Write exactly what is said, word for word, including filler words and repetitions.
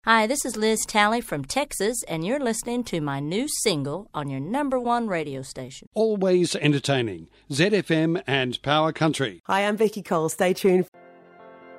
Hi, this is Liz Talley from Texas, and you're listening to my new single on your number one radio station. Always entertaining. Z F M and Power Country. Hi, I'm Vicky Cole. Stay tuned.